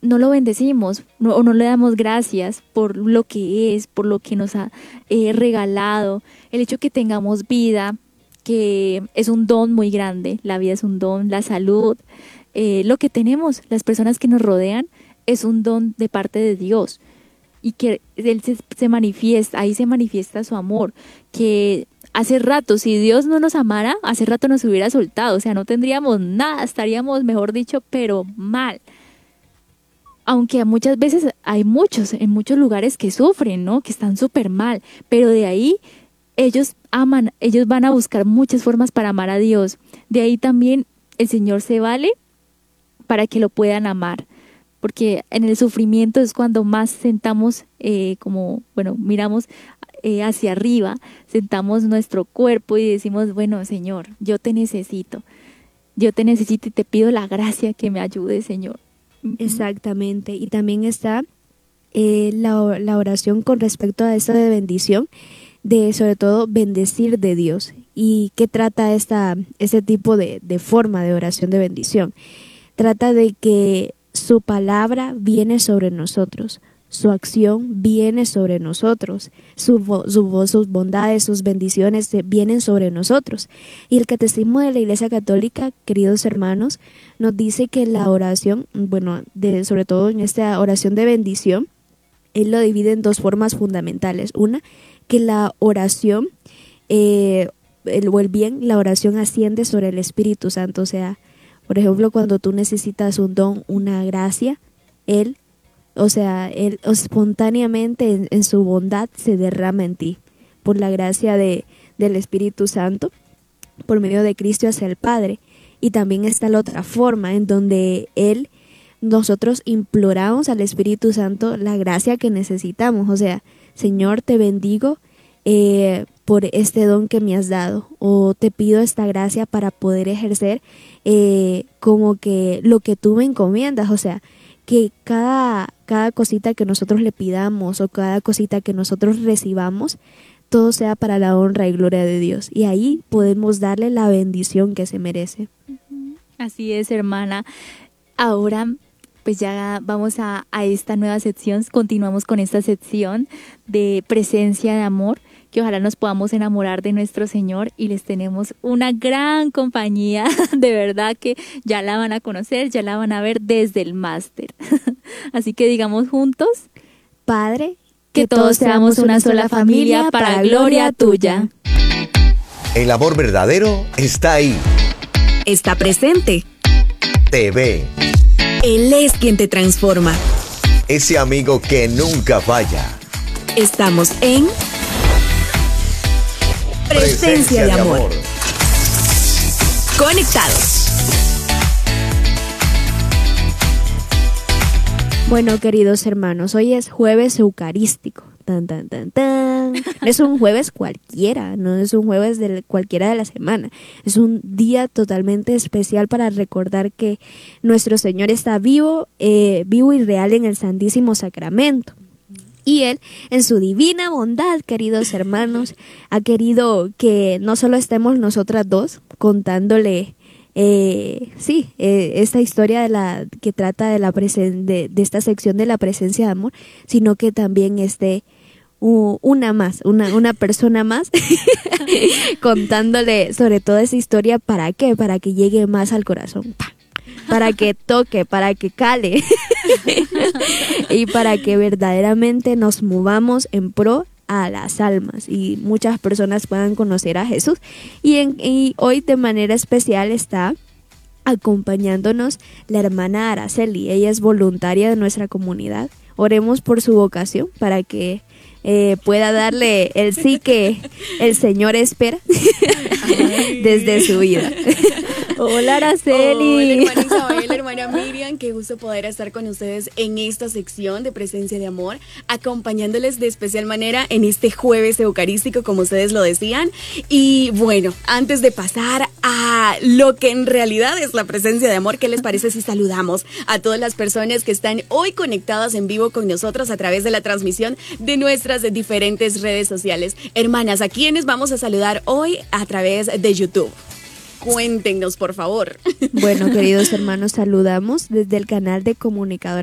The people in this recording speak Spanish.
no lo bendecimos o no le damos gracias por lo que es, por lo que nos ha regalado, el hecho que tengamos vida, que es un don muy grande, la vida es un don, la salud, lo que tenemos, las personas que nos rodean, es un don de parte de Dios y que Él se manifiesta, ahí se manifiesta su amor, que hace rato, si Dios no nos amara, hace rato nos hubiera soltado, o sea, no tendríamos nada, estaríamos, mejor dicho, pero mal. Aunque muchas veces hay en muchos lugares que sufren, ¿no? Que están súper mal, pero de ahí ellos aman, ellos van a buscar muchas formas para amar a Dios. De ahí también el Señor se vale para que lo puedan amar, porque en el sufrimiento es cuando más sentamos, miramos hacia arriba, sentamos nuestro cuerpo y decimos, bueno, Señor, yo te necesito y te pido la gracia que me ayude, Señor. Exactamente, y también está la oración con respecto a esto de bendición, de sobre todo bendecir de Dios. ¿Y qué trata este tipo de forma de oración de bendición? Trata de que su palabra viene sobre nosotros, su acción viene sobre nosotros, su voz, sus bondades, sus bendiciones vienen sobre nosotros. Y el Catecismo de la Iglesia Católica, queridos hermanos, nos dice que la oración, sobre todo en esta oración de bendición, él lo divide en dos formas fundamentales. Una, que la oración, la oración asciende sobre el Espíritu Santo. O sea, por ejemplo, cuando tú necesitas un don, una gracia, Él espontáneamente en su bondad se derrama en ti, por la gracia del Espíritu Santo, por medio de Cristo hacia el Padre. Y también está la otra forma, en donde nosotros imploramos al Espíritu Santo la gracia que necesitamos. O sea, Señor, te bendigo por este don que me has dado, o te pido esta gracia para poder ejercer como que lo que tú me encomiendas. O sea, que cada cosita que nosotros le pidamos o cada cosita que nosotros recibamos, todo sea para la honra y gloria de Dios. Y ahí podemos darle la bendición que se merece. Así es, hermana. Ahora, pues ya vamos a esta nueva sección. Continuamos con esta sección de presencia de amor, que ojalá nos podamos enamorar de nuestro Señor, y les tenemos una gran compañía, de verdad que ya la van a conocer, ya la van a ver desde el máster. Así que digamos juntos: Padre, que todos seamos una sola familia para gloria tuya. El amor verdadero está ahí. Está presente. Te ve. Él es quien te transforma. Ese amigo que nunca falla. Estamos en Presencia de Amor. Conectados. Bueno, queridos hermanos, hoy es jueves eucarístico. Tan, tan, tan, tan. No es un jueves cualquiera, no es un jueves cualquiera de la semana. Es un día totalmente especial para recordar que nuestro Señor está vivo y real en el Santísimo Sacramento. Y Él, en su divina bondad, queridos hermanos, ha querido que no solo estemos nosotras dos contándole esta historia que trata de esta sección de la presencia de amor, sino que también esté una persona más contándole sobre toda esa historia. ¿Para qué? Para que llegue más al corazón, para que toque, para que cale y para que verdaderamente nos movamos en pro a las almas y muchas personas puedan conocer a Jesús. Y hoy de manera especial está acompañándonos la hermana Araceli. Ella es voluntaria de nuestra comunidad. Oremos por su vocación para que pueda darle el sí que el Señor espera desde su vida. Hola, Araceli. Hola, hermana Isabel, hermana Miriam, qué gusto poder estar con ustedes en esta sección de Presencia de Amor, acompañándoles de especial manera en este jueves eucarístico, como ustedes lo decían. Y bueno, antes de pasar a lo que en realidad es la presencia de amor, ¿qué les parece si saludamos a todas las personas que están hoy conectadas en vivo con nosotros a través de la transmisión de nuestras diferentes redes sociales? Hermanas, ¿a quiénes vamos a saludar hoy a través de YouTube? Cuéntenos, por favor. Bueno, queridos hermanos, saludamos desde el canal de Comunicador